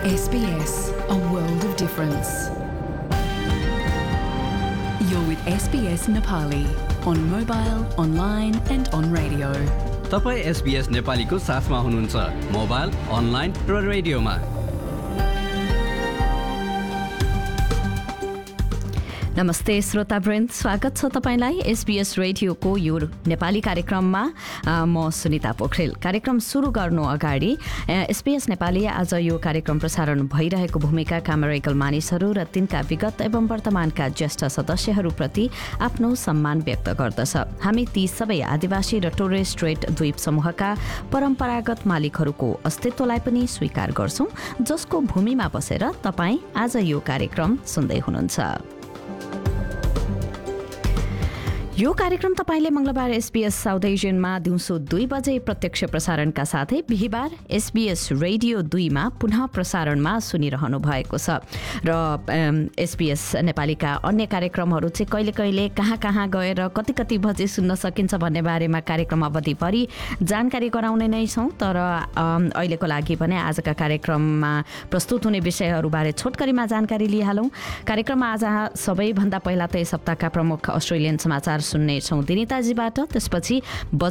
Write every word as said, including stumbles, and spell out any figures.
S B S, a world of difference. You're with S B S Nepali on mobile, online and on radio. तपाईँ S B S नेपालीको साथमा हुनुहुन्छ mobile, online र रेडियोमा। नमस्ते श्रोतावृन्द, स्वागत छ तपाईलाई एसबीएस रेडियोको यो नेपाली कार्यक्रममा। म सुनिता पोखरेल। कार्यक्रम सुरु गर्नु अगाडि एसबीएस नेपाली आज यो कार्यक्रम प्रसारण भइरहेको भूमिका कामरेकल मानिसहरू र तिनका विगत एवं वर्तमानका ज्येष्ठ सदस्यहरूप्रति आफ्नो सम्मान व्यक्त गर्दछ। हामी ती सबै आदिवासी र टोरेस स्ट्रेट द्वीप समूहका परम्परागत मालिकहरूको अस्तित्वलाई पनि स्वीकार गर्छौं, जसको भूमिमा बसेर तपाईँ आज यो कार्यक्रम सुन्दै हुनुहुन्छ। यो कार्यक्रम तपाईले मंगलबार एसबीएस साउथ एसियनमा दिउँसो दुई बजे प्रत्यक्ष प्रसारणका साथै बिहिबार एसबीएस रेडियो दुईमा पुनः प्रसारणमा सुनिरहनु भएको छ र एसबीएस नेपालीका अन्य कार्यक्रमहरू चाहिँ कहिले कहिले कहाँ कहाँ गएर कति कति बजे सुन्न सकिन्छ भन्ने बारेमा कार्यक्रम अवधिभरि जानकारी गराउने नै छौं। तर अहिलेको लागि भने आजका कार्यक्रममा प्रस्तुत हुने विषयहरूबारे छोटकरीमा जानकारी लिइहालौं। कार्यक्रममा आज सबैभन्दा पहिला त यस हप्ताका प्रमुख अस्ट्रेलियन समाचार सुन्ने छौं दिनिताजीबाट, त्यसपछि